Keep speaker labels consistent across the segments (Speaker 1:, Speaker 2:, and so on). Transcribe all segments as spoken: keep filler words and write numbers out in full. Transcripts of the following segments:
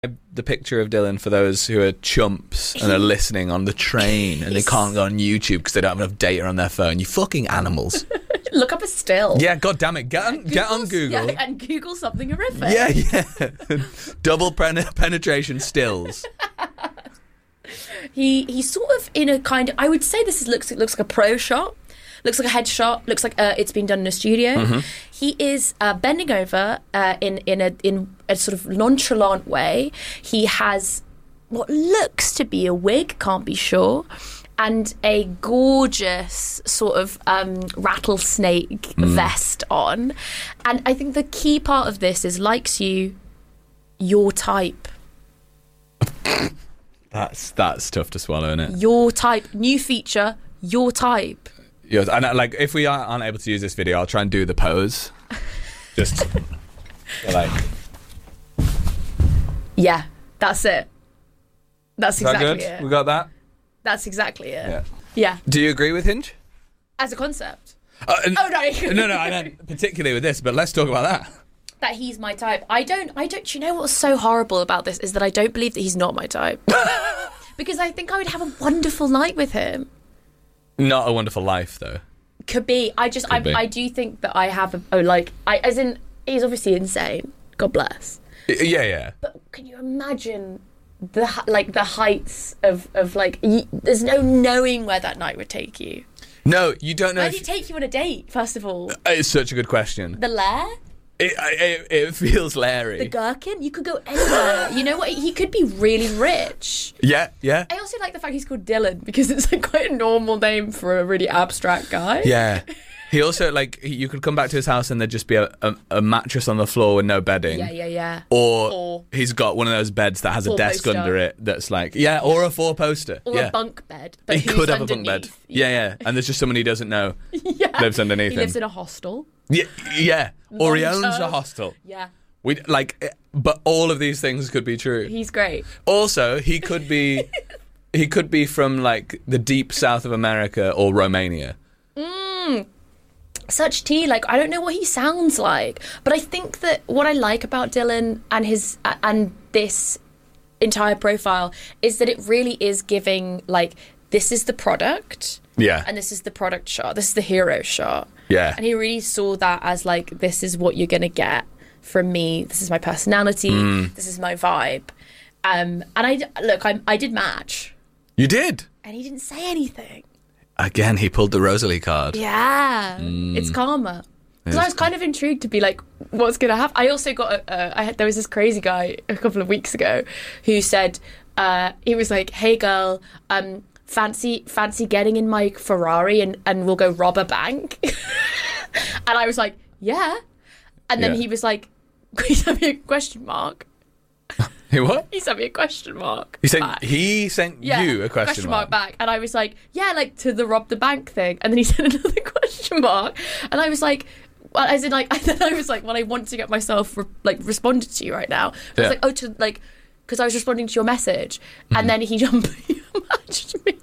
Speaker 1: the picture of Dylan for those who are chumps and are listening on the train and they can't go on YouTube because they don't have enough data on their phone. You fucking animals.
Speaker 2: Look up a still.
Speaker 1: Yeah, god damn it. Get on, Google's, get on Google.
Speaker 2: Yeah, and Google something horrific.
Speaker 1: Yeah, yeah. Double pen- penetration stills.
Speaker 2: He he's sort of in a kind of, I would say this is, looks, it looks like a pro shot. Looks like a headshot. Looks like uh, it's been done in a studio. Mm-hmm. He is uh, bending over uh, in in a in a sort of nonchalant way. He has what looks to be a wig, can't be sure, and a gorgeous sort of um, rattlesnake mm. vest on. And I think the key part of this is likes you, your type.
Speaker 1: That's that's tough to swallow, isn't it?
Speaker 2: Your type, new feature, your type.
Speaker 1: Yes, and like if we aren't able to use this video, I'll try and do the pose. Just like,
Speaker 2: yeah, that's it. That's
Speaker 1: is
Speaker 2: exactly
Speaker 1: that good?
Speaker 2: it.
Speaker 1: We got that.
Speaker 2: That's exactly it.
Speaker 1: Yeah.
Speaker 2: Yeah.
Speaker 1: Do you agree with Hinge?
Speaker 2: As a concept.
Speaker 1: Uh, n-
Speaker 2: oh no.
Speaker 1: no, no, I meant particularly with this, but let's talk about that.
Speaker 2: That he's my type. I don't. I don't. Do you know what's so horrible about this is that I don't believe that he's not my type. Because I think I would have a wonderful night with him.
Speaker 1: Not a wonderful life, though.
Speaker 2: Could be. I just, I, I do think that I have a, oh, like, I, as in, he's obviously insane. God bless.
Speaker 1: Yeah, yeah.
Speaker 2: But can you imagine the, like, the heights of, of like, y- there's no knowing where that night would take you.
Speaker 1: No, you don't know.
Speaker 2: Where
Speaker 1: if...
Speaker 2: did it take you on a date, first of all?
Speaker 1: It's such a good question.
Speaker 2: The lair?
Speaker 1: It, it, it feels Larry.
Speaker 2: The gherkin? You could go anywhere. You know what? He could be really rich.
Speaker 1: Yeah, yeah.
Speaker 2: I also like the fact he's called Dylan because it's like quite a normal name for a really abstract guy.
Speaker 1: Yeah. He also, like, you could come back to his house and there'd just be a, a, a mattress on the floor with no bedding.
Speaker 2: Yeah, yeah, yeah.
Speaker 1: Or,
Speaker 2: or
Speaker 1: he's got one of those beds that has a desk
Speaker 2: poster.
Speaker 1: under it that's like, yeah, or a four poster.
Speaker 2: Or
Speaker 1: yeah.
Speaker 2: a bunk bed. But
Speaker 1: he
Speaker 2: who's
Speaker 1: could have
Speaker 2: underneath?
Speaker 1: a bunk bed. Yeah, yeah. And there's just someone he doesn't know
Speaker 2: yeah.
Speaker 1: lives underneath
Speaker 2: he
Speaker 1: him.
Speaker 2: He lives in a hostel.
Speaker 1: Yeah, yeah. Or he
Speaker 2: Long
Speaker 1: owns
Speaker 2: term.
Speaker 1: a hostel.
Speaker 2: Yeah.
Speaker 1: We like, but all of these things could be true.
Speaker 2: He's great.
Speaker 1: Also, he could be, he could be from like the deep south of America or Romania.
Speaker 2: Mm. Such tea. Like, I don't know what he sounds like, but I think that what I like about Dylan and his uh, and this entire profile is that it really is giving like, this is the product.
Speaker 1: Yeah.
Speaker 2: And this is the product shot. This is the hero shot.
Speaker 1: Yeah.
Speaker 2: And he really saw that as like, this is what you're going to get from me. This is my personality. Mm. This is my vibe. Um, and I, look, I, I did match.
Speaker 1: You did?
Speaker 2: And he didn't say anything.
Speaker 1: Again, he pulled the Rosalie card.
Speaker 2: Yeah. Mm. It's karma. Because I was kind of intrigued to be like, what's going to happen? I also got, a, a, I had, there was this crazy guy a couple of weeks ago who said, uh, he was like, hey girl, um, fancy fancy getting in my Ferrari and, and we'll go rob a bank. And I was like, yeah. And then yeah. he was like, he sent me a question mark.
Speaker 1: He what?
Speaker 2: He sent me a question mark.
Speaker 1: He sent
Speaker 2: back.
Speaker 1: he sent
Speaker 2: yeah,
Speaker 1: you a question,
Speaker 2: question
Speaker 1: mark.
Speaker 2: mark back. And I was like, yeah, like to the rob the bank thing. And then he sent another question mark. And I was like, well, as in like, and then I was like, well, I want to get myself re- like responded to you right now. I
Speaker 1: yeah.
Speaker 2: was like, oh, to like, because I was responding to your message. Mm-hmm. And then he jumped, he matched me.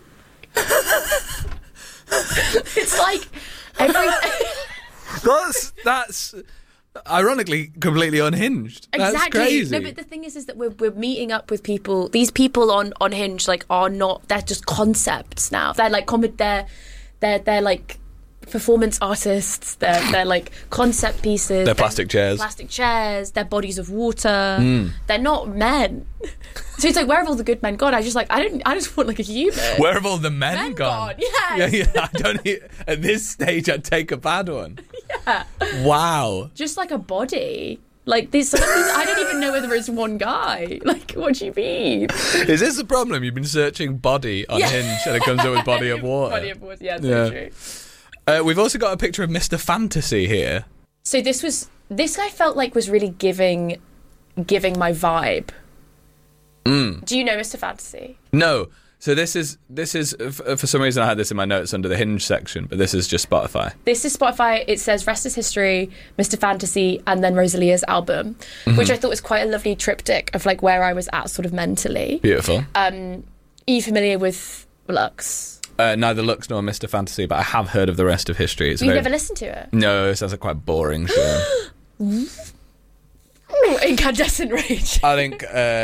Speaker 2: It's like every.
Speaker 1: that's that's ironically completely unhinged. That's
Speaker 2: exactly.
Speaker 1: crazy.
Speaker 2: No, but the thing is, is that we're we're meeting up with people. These people on on Hinge like are not. They're just concepts now. They're like com- They're they're they're like performance artists. They're they're like concept pieces.
Speaker 1: They're plastic chairs.
Speaker 2: Plastic chairs. They're bodies of water.
Speaker 1: Mm.
Speaker 2: They're not men. So it's like, where have all the good men gone? I just like I don't. I just want like a human.
Speaker 1: Where have all the men,
Speaker 2: men
Speaker 1: gone?
Speaker 2: gone? Yes.
Speaker 1: Yeah, yeah. I don't. Need, at this stage, I'd take a bad one.
Speaker 2: Yeah.
Speaker 1: Wow.
Speaker 2: Just like a body. Like there's some of these, I don't even know whether it's one guy. Like, what do you mean?
Speaker 1: Is this the problem? You've been searching body on
Speaker 2: yeah.
Speaker 1: Hinge and it comes up with body of water.
Speaker 2: Body of water. Yeah, that's
Speaker 1: yeah.
Speaker 2: true.
Speaker 1: Uh, we've also got a picture of Mister Fantasy here.
Speaker 2: So this was this I felt like was really giving giving my vibe.
Speaker 1: Mm.
Speaker 2: Do you know Mister Fantasy?
Speaker 1: No. So this is this is for some reason I had this in my notes under the Hinge section, but this is just Spotify.
Speaker 2: This is Spotify. It says Rest is History, Mister Fantasy, and then Rosalia's album, mm-hmm. which I thought was quite a lovely triptych of like where I was at sort of mentally.
Speaker 1: Beautiful.
Speaker 2: Um, are you familiar with Lux?
Speaker 1: Uh, neither Lux nor Mister Fantasy, but I have heard of the rest of history. It's
Speaker 2: You've
Speaker 1: very...
Speaker 2: never listened to it?
Speaker 1: No, it sounds like quite a boring show.
Speaker 2: incandescent rage.
Speaker 1: I think. Uh,